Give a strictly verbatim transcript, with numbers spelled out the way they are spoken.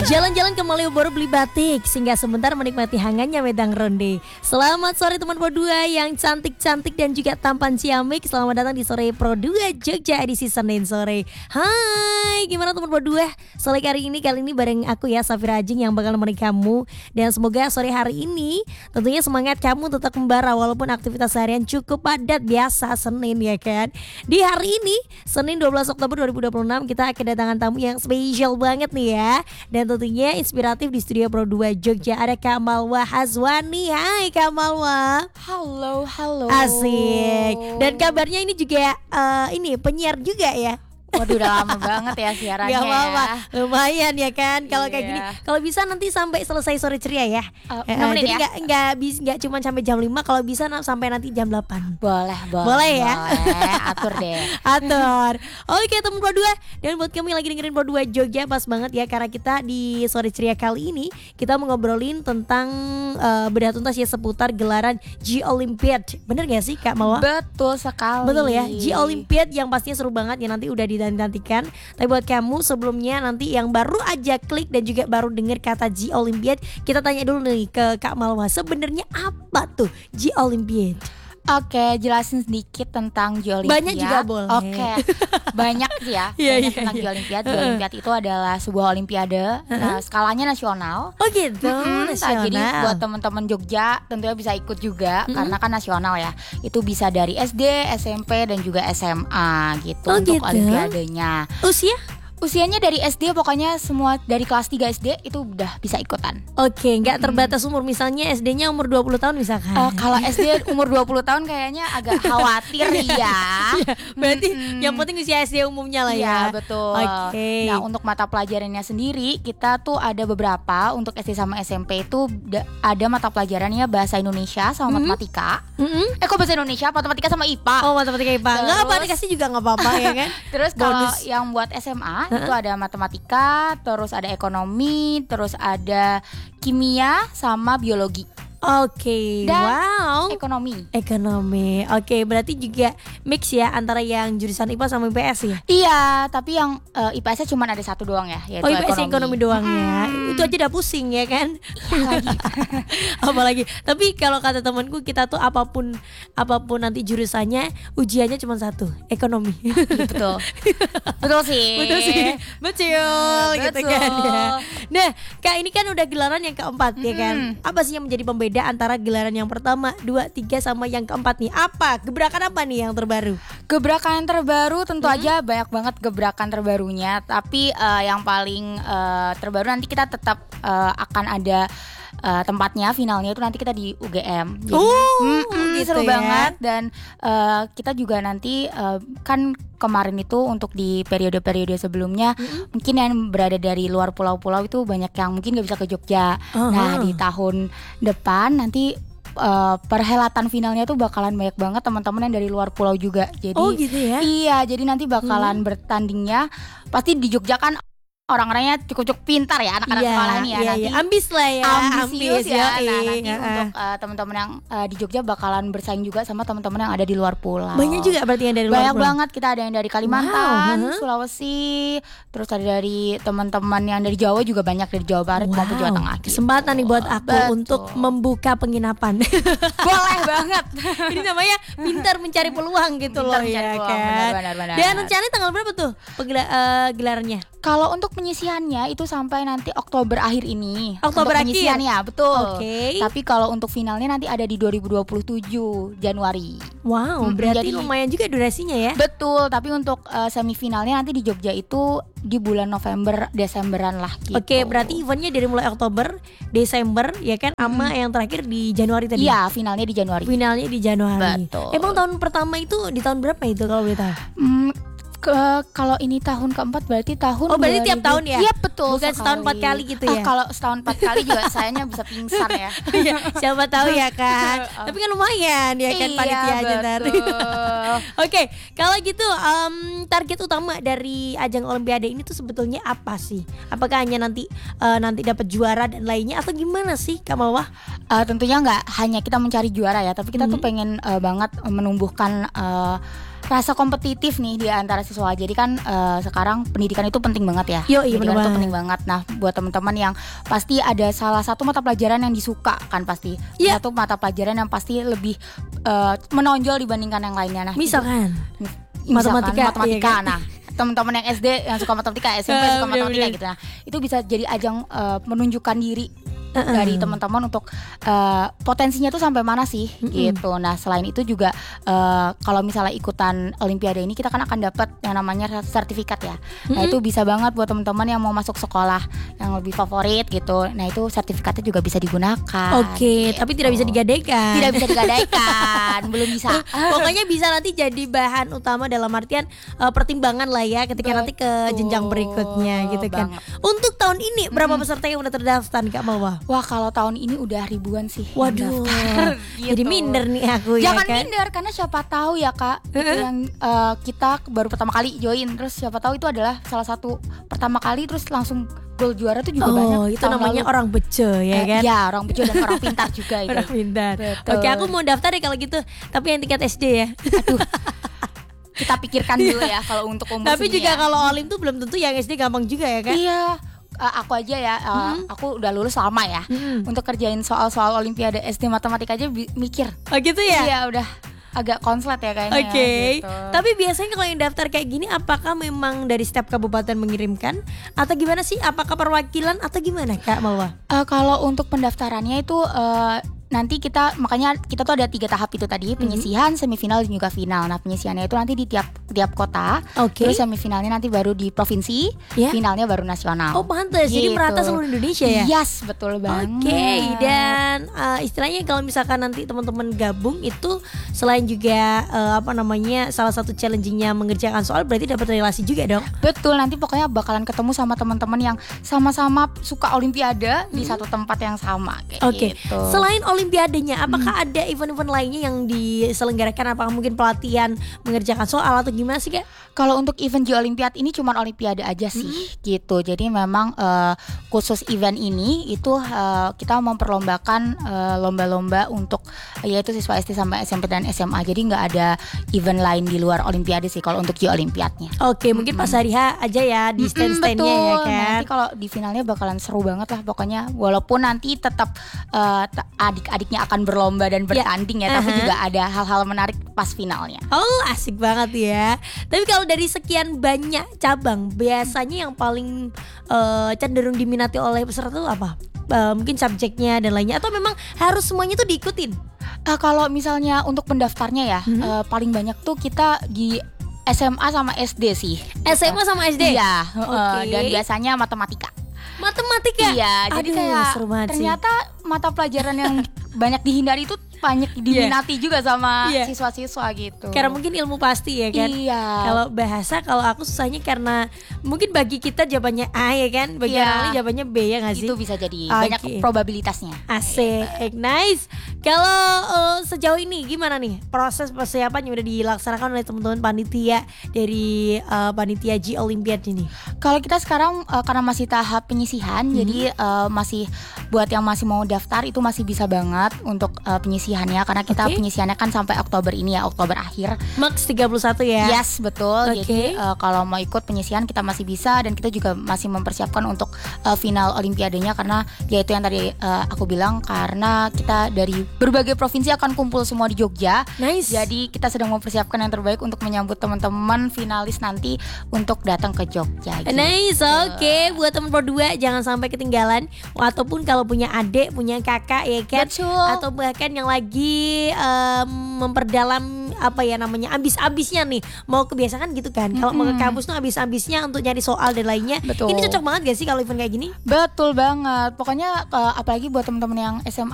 Jalan-jalan ke Malioboro beli batik, singgah sebentar menikmati hangatnya wedang ronde. Selamat sore teman Pro dua yang cantik-cantik dan juga tampan ciamik. Selamat datang di Sore Pro dua Jogja edisi Senin sore. Hai, gimana teman Pro dua? Sore hari ini kali ini bareng aku ya, Safira Ajeng yang bakal menemani kamu. Dan semoga sore hari ini tentunya semangat kamu tetap membara walaupun aktivitas harian cukup padat biasa Senin ya kan. Di hari ini Senin dua belas Oktober dua ribu dua puluh enam kita kedatangan tamu yang spesial banget nih ya. Dan tentunya inspiratif di studio Pro dua Jogja ada Kak Malwa Hazwani. Hai Kak Malwa. Halo, halo. Asik. Dan kabarnya ini juga uh, ini penyiar juga ya. Waduh, udah lama banget ya siarannya. Gak apa-apa, ya. lumayan ya kan. Kalau Iya. kayak gini, kalau bisa nanti sampai selesai sore ceria ya. Uh, Eh, enam menit jadi ya? nggak nggak bis nggak cuma sampai jam lima, kalau bisa na- sampai nanti jam delapan. Boleh, boleh. Boleh ya? Boleh, atur deh. Atur. Oke temen Pro dua. Dan buat kamu yang lagi dengerin Pro dua Jogja, pas banget ya karena kita di sore ceria kali ini kita mau ngobrolin tentang uh, bedah tuntas ya seputar gelaran G Olympiad. Bener gak sih Kak Malwa? Betul sekali. Betul ya, G Olympiad yang pastinya seru banget ya, nanti udah dinantikan. Tapi buat kamu sebelumnya nanti yang baru aja klik dan juga baru denger kata G Olympiad, kita tanya dulu nih ke Kak Malwa, sebenarnya apa tuh G Olympiad? Oke, jelasin sedikit tentang G Olympiad. Banyak juga boleh. Oke, banyak sih ya. Iya, Banyak iya, tentang iya. G Olympiad. G Olympiad itu adalah sebuah olimpiade. Nah, skalanya nasional. Oh gitu, Mm-mm, nasional. Jadi buat teman-teman Jogja tentunya bisa ikut juga, Mm-mm. karena kan nasional ya. Itu bisa dari S D, S M P dan juga S M A gitu Oh, untuk gitu. olimpiadenya. Usia? Usianya dari S D, pokoknya semua dari kelas tiga S D itu udah bisa ikutan. Oke, nggak terbatas umur, misalnya S D-nya umur dua puluh tahun misalkan. Eh, kalau S D umur dua puluh tahun kayaknya agak khawatir ya. Berarti Mm-mm. yang penting usia S D umumnya lah ya. Iya, betul. Oke. Nah, untuk mata pelajarannya sendiri kita tuh ada beberapa. Untuk S D sama S M P itu da- ada mata pelajarannya bahasa Indonesia sama Mhm. matematika. Mm-mm. Eh kok bahasa Indonesia, matematika sama I P A. Oh, matematika I P A. Nggak Terus- apa, dikasih juga nggak apa-apa ya kan. Terus kalau Bonus. yang buat S M A itu ada matematika, terus ada ekonomi, terus ada kimia sama biologi. Oke, Dan wow. Ekonomi. Ekonomi. Oke, berarti juga mix ya antara yang jurusan I P A sama I P S ya. Iya, tapi yang uh, I P S-nya cuma ada satu doang ya, yaitu Oh, I P S ekonomi, doang ya. Mm. Itu aja udah pusing ya kan. Iya lagi. Apalagi. Tapi kalau kata temanku, kita tuh apapun apapun nanti jurusannya, ujiannya cuma satu, ekonomi. Betul. Betul sih. Betul sih. Betul, gitu Betul. kan ya. Nah, Kak, ini kan udah gelaran yang keempat ya kan. Mm-mm. Apa sih yang menjadi pembeda antara gelaran yang pertama, dua, tiga sama yang keempat nih? Apa? Gebrakan apa nih yang terbaru? Gebrakan terbaru tentu aja banyak banget gebrakan terbarunya, tapi uh, yang paling uh, terbaru nanti kita tetap uh, akan ada uh, tempatnya, finalnya itu nanti kita di U G M. Jadi, Oh, mm-mm, gitu seru ya. banget. Dan uh, kita juga nanti uh, kan kemarin itu untuk di periode-periode sebelumnya Mm-mm. mungkin yang berada dari luar pulau-pulau itu banyak yang mungkin gak bisa ke Jogja. Aha. Nah, di tahun depan nanti uh, perhelatan finalnya tuh bakalan banyak banget teman-teman yang dari luar pulau juga. Jadi Oh gitu ya. iya, jadi nanti bakalan bertandingnya pasti di Jogja kan orang-orangnya cukup-cukup pintar ya, anak-anak Iya, sekolah ini ya. iya, Nanti iya. Ambis lah ya. ambisius ya. Nah, yoi. nanti Heeh. untuk uh, teman-teman yang uh, di Jogja bakalan bersaing juga sama teman-teman yang ada di luar pulau. Banyak juga berarti yang dari luar Banyak pulau. banget, kita ada yang dari Kalimantan, Wow, heeh. Sulawesi, terus ada dari teman-teman yang dari Jawa juga banyak, dari Jawa Barat maupun Jawa Tengah. gitu. Kesempatan nih buat aku Betul. untuk membuka penginapan. Boleh banget. Ini namanya pintar mencari peluang gitu loh Pintar mencari ya peluang, kan. benar, benar, benar. Dan rencananya tanggal berapa tuh penggela- eh, gelarannya? Kalau untuk penyisihannya itu sampai nanti Oktober akhir ini. Oktober untuk akhir? penyisihannya, betul. Oke. Tapi kalau untuk finalnya nanti ada di dua ribu dua puluh tujuh Januari. Wow, Mm-mm, berarti jadi- lumayan juga durasinya ya. Betul, tapi untuk uh, semifinalnya nanti di Jogja itu di bulan November Desemberan lah gitu. Oke, berarti eventnya dari mulai Oktober, Desember ya kan, sama yang terakhir di Januari tadi. Iya, finalnya di Januari. Finalnya di Januari. Betul. Emang tahun pertama itu di tahun berapa itu kalau boleh tahu? Hmm, ke- kalau ini tahun keempat berarti tahun Oh, berarti tiap tahun ya? Iya, betul. Bukan setahun empat kali gitu ya? Ah, kalau setahun empat kali juga sayanya bisa pingsan ya. Iya, siapa tahu ya kan. Tapi kan lumayan ya kan, Iya, panitianya nanti. betul. Oke, kalau gitu em, target utama dari ajang Olimpiade ini tuh sebetulnya apa sih? Apakah hanya nanti eh, nanti dapat juara dan lainnya atau gimana sih, Kak Malwa? Uh, tentunya nggak hanya kita mencari juara ya, tapi kita Mhm. tuh pengen uh, banget menumbuhkan uh, rasa kompetitif nih di antara siswa. Jadi kan uh, sekarang pendidikan itu penting banget ya. Yo, iya, pendidikan bener itu banget. penting banget. Nah, buat teman-teman yang pasti ada salah satu mata pelajaran yang disuka kan pasti. Iya. Satu mata pelajaran yang pasti lebih uh, menonjol dibandingkan yang lainnya. Nah, Misalkan misalkan matematika, matematika. iya kan? Nah, teman-teman yang S D yang suka matematika, S M P Ah, suka matematika bener-bener. gitu. Nah, itu bisa jadi ajang uh, menunjukkan diri Uh-uh. dari teman-teman untuk uh, potensinya tuh sampai mana sih Mm-mm. gitu. Nah, selain itu juga uh, kalau misalnya ikutan Olimpiade ini kita kan akan dapat yang namanya sertifikat ya. Nah, Mm-mm. itu bisa banget buat teman-teman yang mau masuk sekolah yang lebih favorit gitu. Nah, itu sertifikatnya juga bisa digunakan. Oke, tapi tidak bisa digadaikan. Tidak bisa digadaikan, belum bisa. Pokoknya bisa nanti jadi bahan utama dalam artian uh, pertimbangan lah ya ketika nanti ke jenjang berikutnya gitu kan. Banget. Untuk tahun ini berapa peserta yang udah terdaftar nih Kak Malwa? Wah, kalau tahun ini udah ribuan sih yang Waduh, daftar, jadi gitu. minder nih aku Jangan ya kan. minder karena siapa tahu ya Kak, itu Heeh. yang uh, kita baru pertama kali join, terus siapa tahu itu adalah salah satu pertama kali terus langsung gol juara tuh juga banyak. Oh, itu tahun namanya lalu. orang bejo ya Eh, kan. Ya, orang bejo dan orang pintar juga itu. Orang pintar. Betul. Oke, aku mau daftar deh kalau gitu. Tapi yang tingkat S D ya. Aduh. Kita pikirkan dulu ya kalau untuk umur Tapi segini juga ya. kalau Olim tuh belum tentu yang S D gampang juga ya kan. Iya. Uh, aku aja ya, uh, aku udah lulus lama ya. Mm-mm. Untuk kerjain soal-soal Olimpiade S D matematika aja bi- mikir. Oh gitu ya. Iya, udah agak konslet ya kayaknya. Oke, ya, gitu. tapi biasanya kalau yang daftar kayak gini, apakah memang dari setiap kabupaten mengirimkan atau gimana sih? Apakah perwakilan atau gimana Kak Malwa? Uh, kalau untuk pendaftarannya itu uh, nanti kita makanya kita tuh ada tiga tahap itu tadi, penyisihan, semifinal dan juga final. Nah, penyisihannya itu nanti di tiap tiap kota. Oke. Terus semifinalnya nanti baru di provinsi, Ya. finalnya baru nasional. Oh pantes, jadi Gitu. merata seluruh Indonesia ya? Yes, betul Oke, banget. dan uh, istilahnya kalau misalkan nanti teman-teman gabung itu selain juga uh, apa namanya salah satu challengingnya mengerjakan soal, berarti dapat relasi juga dong. Betul, nanti pokoknya bakalan ketemu sama teman-teman yang sama-sama suka Olimpiade di satu tempat yang sama kayak Oke, gitu. selain Olimpiadenya, apakah ada event-event lainnya yang diselenggarakan? Apakah mungkin pelatihan mengerjakan soal atau gimana sih Kak? Kalau untuk event G Olimpiad ini cuma Olimpiade aja sih, gitu. Jadi memang eh, khusus event ini itu eh, kita memperlombakan eh, lomba-lomba untuk yaitu siswa S D sampai S M P dan S M A. Jadi nggak ada event lain di luar Olimpiade sih kalau untuk G Olimpiadnya. Oke, mungkin pas hari H aja ya di Mm-mm, stand-standnya ya betul. kan. Nanti kalau di finalnya bakalan seru banget lah pokoknya. Walaupun nanti tetap eh, ta- adik-adiknya akan berlomba dan bertanding ya, tapi Aha. juga ada hal-hal menarik pas finalnya. Oh asik banget ya. Tapi kalau dari sekian banyak cabang, biasanya yang paling eh, cenderung diminati oleh peserta itu apa? Eh, mungkin subjeknya dan lainnya, atau memang harus semuanya tuh diikutin? Uh, kalau misalnya untuk pendaftarnya ya, Mhm. uh, paling banyak tuh kita di S M A sama S D sih. S M A sama S D? Iya, uh, Oke. dan biasanya matematika. Matematika? Iya, jadi Aduh, kayak seru banget sih. ternyata mata pelajaran yang banyak dihindari itu banyak diminati juga sama Iya. siswa-siswa gitu. Karena mungkin ilmu pasti ya kan. Iya. Kalau bahasa, kalau aku susahnya karena mungkin bagi kita jawabannya A ya kan, bagi Iya. orang lain jawabannya B ya nggak sih? itu bisa jadi Oke. banyak probabilitasnya. Asik, nice. Kalau eh, sejauh ini gimana nih proses persiapan yang udah dilaksanakan oleh teman-teman panitia dari eh, panitia G Olympiad ini? Kalau kita sekarang uh, karena masih tahap penyisihan, Hmm. jadi uh, masih buat yang masih mau daftar itu masih bisa banget untuk uh, penyisihannya karena kita Oke. penyisihannya kan sampai Oktober ini ya, Oktober akhir. Max tiga puluh satu ya. Yes, betul. Oke. Jadi uh, kalau mau ikut penyisihan kita masih bisa dan kita juga masih mempersiapkan untuk uh, final Olimpiadenya karena ya itu yang tadi uh, aku bilang karena kita dari berbagai provinsi akan kumpul semua di Jogja. Nice. Jadi kita sedang mempersiapkan yang terbaik untuk menyambut teman-teman finalis nanti untuk datang ke Jogja. gitu. Nice, oke. Buat teman berdua jangan sampai ketinggalan. Ataupun kalau punya adik, punya kakak ya kan, Betul. atau bahkan yang lagi em, memperdalam apa ya namanya abis-abisnya nih mau kebiasaan gitu kan. Kalau mau ke kampus tuh abis-abisnya untuk nyari soal dan lainnya. Betul. Ini cocok banget gak sih kalau event kayak gini? Betul banget. Pokoknya uh, apalagi buat teman-teman yang S M